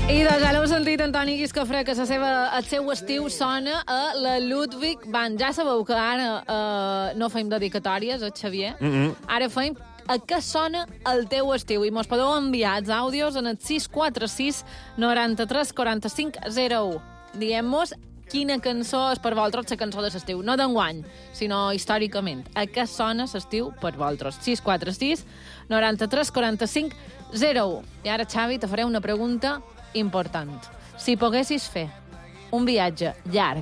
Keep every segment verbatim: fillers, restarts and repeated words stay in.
I doncs ara heu sentit Antoni Guiscafré que la seva, el seu estiu sona a la Ludwig Band. Ja sabeu que ara eh, no fem dedicatòries, el Xavier. Mm -hmm. Ara fem a què sona el teu estiu. I mos podeu enviar els àudios en el sis quatre sis noranta-tres quaranta-cinc zero u. Diem-nos quina cançó és per vosaltres la cançó de l'estiu. No d'enguany, sinó històricament. A què sona l'estiu per vosaltres? sis quatre sis noranta-tres quaranta-cinc zero u. I ara, Xavi, te faré una pregunta important. Si poguessis fer un viatge llarg,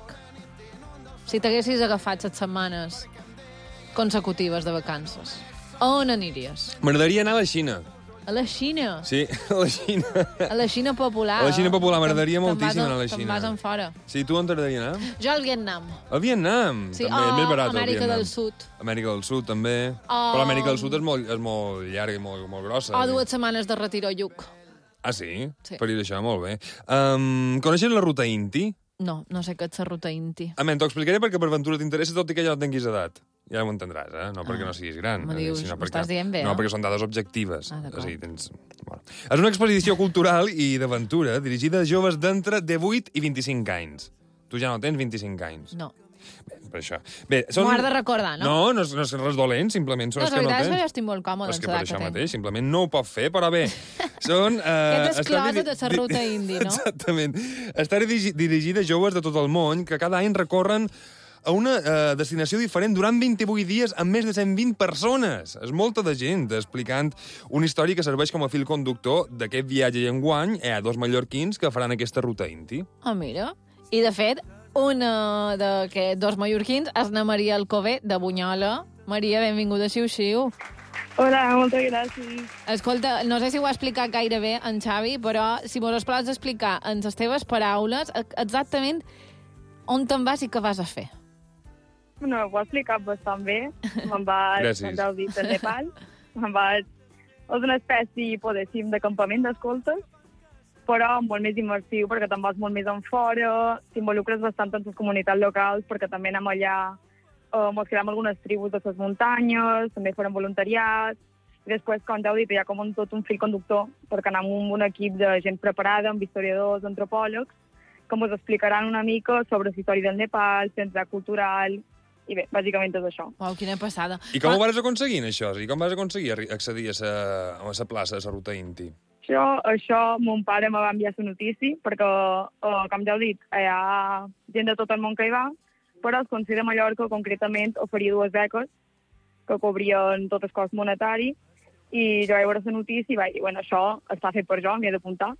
si t'haguessis agafat set setmanes consecutives de vacances, a on aniries? M'agradaria anar a la Xina. A la Xina? Sí, a la Xina. A la Xina popular. A la Xina popular, m'agradaria Te'n moltíssim vas anar a la Te'n Xina. vas en fora. Sí, tu on t'agradaria anar? Jo al Vietnam. Al Vietnam, Sí, també, o és més barat el Amèrica Vietnam. del Sud. Amèrica del Sud, també. O- Però l'Amèrica del Sud és molt, és molt llarga i molt, molt grossa. O dues setmanes de retiro a Lluc. Ah, sí? Sí. Per ir això, molt bé. Um, coneixes la ruta Inti? No, no sé què és la ruta Inti. Amén, t'ho explicaré perquè per ventura t'interessa, tot i que ja no tinguis edat. Ja ho entendràs, eh? No perquè Ah. no siguis gran. Me eh, dius, sinó m'estàs dient bé, No, eh? perquè són dades objectives. Ah, d'acord. o sigui, tens... bueno. És una expedició cultural i d'aventura dirigida a joves d'entre divuit i vint-i-cinc anys. Tu ja no tens vint-i-cinc anys. No. Bé, per això. Bé, M'ho has de recordar, no? No, no és, no és res dolent, simplement són No, els la que no veritat és tens. que jo estic molt còmode És en que l'edat per que això tinc. mateix, simplement no ho pot fer, però bé, són... Eh, Quedes està exclosa diri- de la ruta di- indi, no? Exactament. Està dirigi- dirigida a joves de tot el món que cada any recorren a una eh, destinació diferent durant vint-i-vuit dies amb més de cent vint persones. És molta de gent explicant una història que serveix com a fil conductor d'aquest viatge i enguany hi ha dos mallorquins que faran aquesta ruta Inti. Ah, mira. I, de fet, una d'aquests dos mallorquins és na Maria Alcover, de Bunyola. Maria, benvinguda a Xiu-Xiu. Hola, moltes gràcies. Escolta, no sé si ho ha explicat gaire bé en Xavi, però si mos pots explicar en les teves paraules exactament on te'n vas i què vas a fer. Bueno, ho ha explicat bastant bé. Me'n vaig, Gràcies. com ja heu dit, a Nepal. Me'n vaig... És una espècie, podéssim, d'acampament d'escoltes, però molt més immersiu, perquè te'n vas molt més en fora, t'involucres bastant en les comunitats locals, perquè també anem allà, eh, mos quedem algunes tribus de les muntanyes, també farem voluntariat, i després, com ja heu dit, hi ha com un, tot un fil conductor, perquè anem amb un equip de gent preparada, amb historiadors, antropòlegs, que ens explicaran una mica sobre la història del Nepal, centre cultural, i bé, bàsicament és això. Uau, quina passada. I com ho vas aconseguir, això? I com vas aconseguir arri- accedir a la, a la plaça, a la ruta Inti? Això, això, mon pare me va enviar la notícia, perquè, eh, com ja heu dit, hi ha gent de tot el món que hi va, però el Consell de Mallorca, concretament, oferia dues beques que cobrien tot el cost monetari, i jo vaig veure la notícia i vaig dir, bueno, això està fet per jo, m'hi he d'apuntar.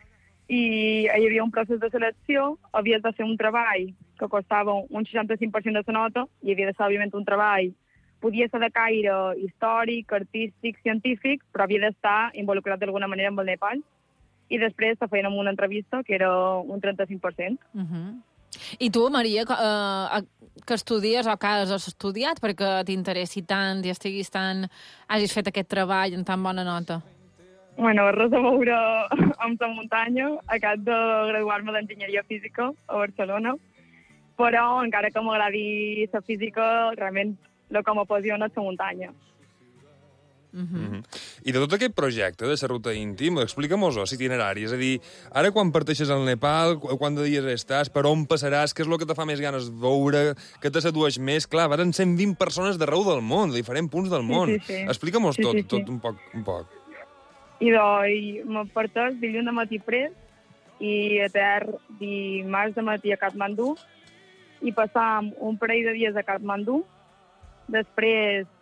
I hi havia un procés de selecció, havies de fer un treball que costava un seixanta-cinc per cent de la nota, i havia de ser, òbviament, un treball, podia ser de caire històric, artístic, científic, però havia d'estar involucrat d'alguna manera amb el Nepal, i després te feien una entrevista, que era un trenta-cinc per cent. Uh -huh. I tu, Maria, que, uh, que estudies o que has estudiat perquè t'interessi tant i estiguis tan... hagis fet aquest treball en tan bona nota? Bueno, res a veure amb la muntanya. Acabo de graduar-me d'enginyeria física a Barcelona, però encara que m'agradi la física, realment el que m'apassiona és la muntanya. Uh -huh. Mm -hmm. I de tot aquest projecte de la ruta íntim, explica-mos-ho, l'itinerari. És a dir, ara quan parteixes al Nepal, qu quant de dies estàs, per on passaràs, què és el que te fa més ganes de veure, què te sedueix més? Clar, varen cent vint persones d'arreu del món, de diferents punts del món. Sí, sí, sí. Explica'm-ho Sí, tot, sí, sí. tot un poc. Un poc. I doncs me parteix dilluns de matí pres i a ter dimarts de matí a Katmandú, i passam un parell de dies a Katmandú. Després